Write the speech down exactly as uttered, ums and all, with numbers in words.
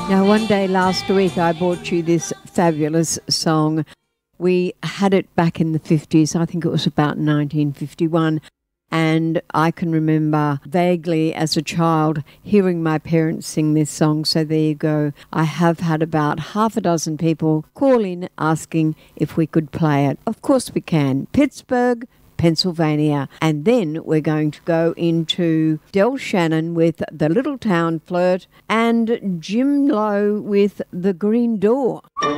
Now, one day last week, I brought you this fabulous song. We had it back in the fifties. I think it was about nineteen fifty-one. And I can remember vaguely as a child hearing my parents sing this song. So there you go. I have had about half a dozen people call in asking if we could play it. Of course we can. Pittsburgh, Pennsylvania. And then we're going to go into Del Shannon with The Little Town Flirt and Jim Lowe with The Green Door.